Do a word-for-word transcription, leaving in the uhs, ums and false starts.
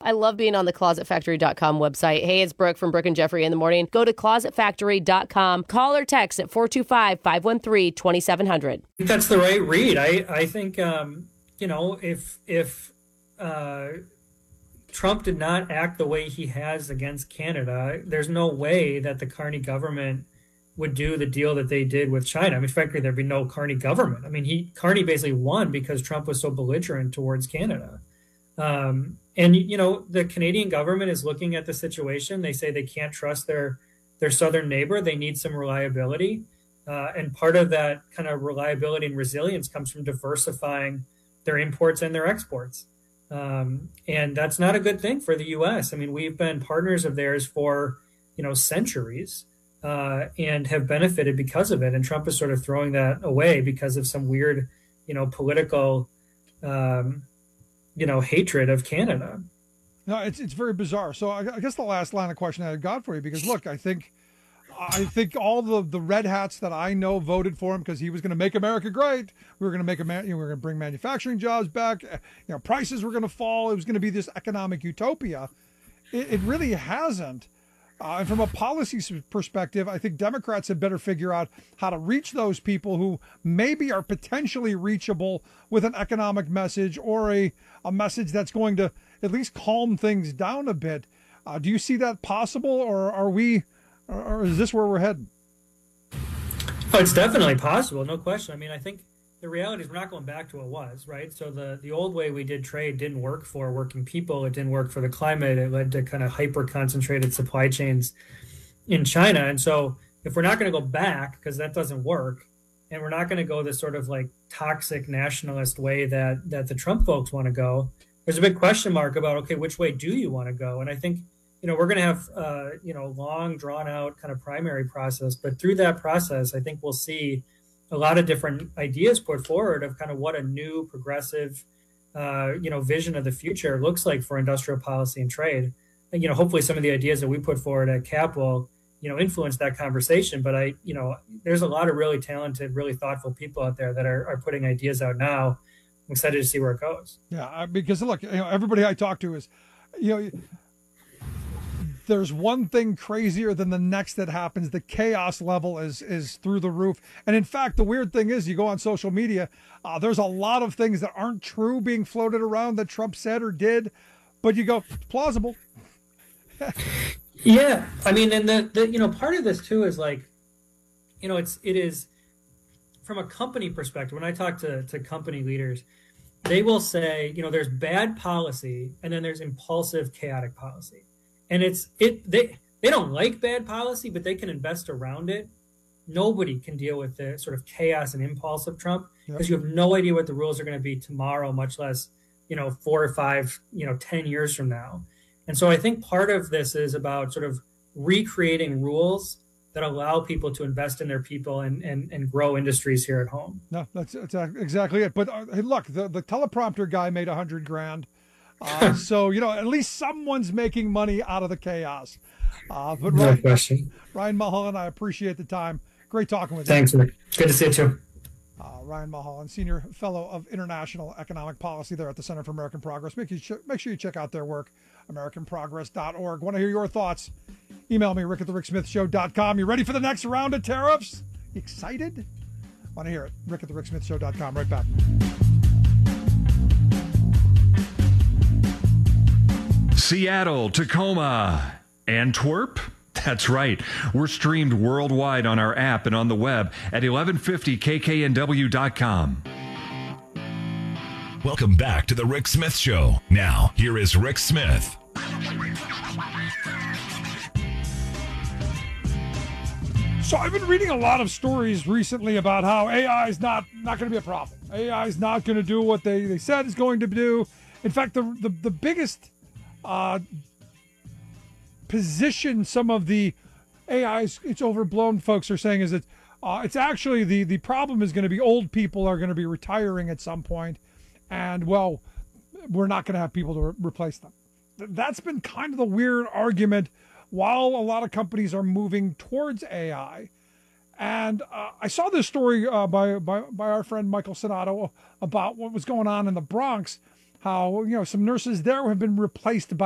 I love being on the closet factory dot com website. Hey, it's Brooke from Brooke and Jeffrey in the morning. Go to closet factory dot com. Call or text at four two five, five one three, two seven zero zero. I think that's the right read. I, I think, um, you know, if, if uh, Trump did not act the way he has against Canada, there's no way that the Carney government would do the deal that they did with China. I mean, frankly, there'd be no Carney government. I mean, he Carney basically won because Trump was so belligerent towards Canada. Um, and, you know, the Canadian government is looking at the situation. They say they can't trust their their southern neighbor. They need some reliability. Uh, and part of that kind of reliability and resilience comes from diversifying their imports and their exports. Um, and that's not a good thing for the U S. I mean, we've been partners of theirs for, you know, centuries. Uh, and have benefited because of it. And Trump is sort of throwing that away because of some weird, you know, political, um, you know, hatred of Canada. No, it's it's very bizarre. So I, I guess the last line of question I got for you, because look, I think I think all the the red hats that I know voted for him because he was going to make America great. We were going to make a man, you know, we were going to bring manufacturing jobs back. You know, prices were going to fall. It was going to be this economic utopia. It, it really hasn't. Uh, and from a policy perspective, I think Democrats had better figure out how to reach those people who maybe are potentially reachable with an economic message or a, a message that's going to at least calm things down a bit. Uh, do you see that possible, or are we, or, or is this where we're heading? Oh, it's definitely possible, no question. I mean, I think the reality is we're not going back to what was, right? So the, the old way we did trade didn't work for working people. It didn't work for the climate. It led to kind of hyper-concentrated supply chains in China. And so if we're not going to go back, because that doesn't work, and we're not going to go this sort of like toxic nationalist way that, that the Trump folks want to go, there's a big question mark about, okay, which way do you want to go? And I think, you know, we're going to have, uh, you know, long, drawn-out kind of primary process. But through that process, I think we'll see a lot of different ideas put forward of kind of what a new progressive, uh, you know, vision of the future looks like for industrial policy and trade. And, you know, hopefully some of the ideas that we put forward at C A P will, you know, influence that conversation. But I, you know, there's a lot of really talented, really thoughtful people out there that are, are putting ideas out now. I'm excited to see where it goes. Yeah, because look, you know, everybody I talk to is, you know, there's one thing crazier than the next that happens. The chaos level is is through the roof. And in fact, the weird thing is, you go on social media, uh, there's a lot of things that aren't true being floated around that Trump said or did, but you go, it's plausible. Yeah, I mean, and the, the you know, part of this too is like, you know, it's it is from a company perspective. When I talk to to company leaders, they will say, you know, there's bad policy and then there's impulsive, chaotic policy. And it's it they they don't like bad policy, but they can invest around it. Nobody can deal with the sort of chaos and impulse of Trump because yep. you have no idea what the rules are going to be tomorrow, much less, you know, four or five, you know, ten years from now. And so I think part of this is about sort of recreating rules that allow people to invest in their people and and, and grow industries here at home. No, that's, that's exactly it. But uh, hey, look, the, the teleprompter guy made a hundred grand. Uh, so, you know, at least someone's making money out of the chaos. Uh, but no Ryan, question. Ryan Mulholland, I appreciate the time. Great talking with Thanks, you. Thanks, Good to see you too. Uh, Ryan Mulholland, Senior Fellow of International Economic Policy there at the Center for American Progress. Make, you ch- make sure you check out their work, american progress dot org. Want to hear your thoughts? Email me, rick at the rick smith show dot com. You ready for the next round of tariffs? You excited? Want to hear it? rick at the rick smith show dot com. Right back. Seattle, Tacoma, Antwerp. That's right. We're streamed worldwide on our app and on the web at eleven fifty k k n w dot com. Welcome back to the Rick Smith Show. Now, here is Rick Smith. So I've been reading a lot of stories recently about how A I is not, not going to be a problem. A I is not going to do what they, they said it's going to do. In fact, the the, the biggest uh, position some of the A Is, it's overblown folks are saying is that uh, it's actually the, the problem is going to be old people are going to be retiring at some point, and, well, we're not going to have people to re- replace them. That's been kind of the weird argument while a lot of companies are moving towards A I. And uh, I saw this story uh, by, by by our friend Michael Sonato about what was going on in the Bronx, how, you know, some nurses there have been replaced by